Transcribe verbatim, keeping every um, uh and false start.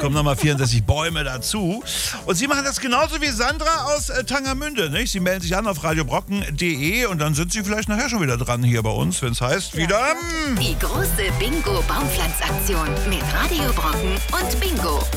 kommen nochmal vierundsechzig Bäume dazu. Und Sie machen das genauso wie Sandra aus äh, Tangermünde, nicht? Sie melden sich an auf radiobrocken punkt de und dann sind Sie vielleicht nachher schon wieder dran hier bei uns, wenn es heißt, wieder... Die große Bingo-Baumpflanzaktion mit Radio Brocken und Bingo.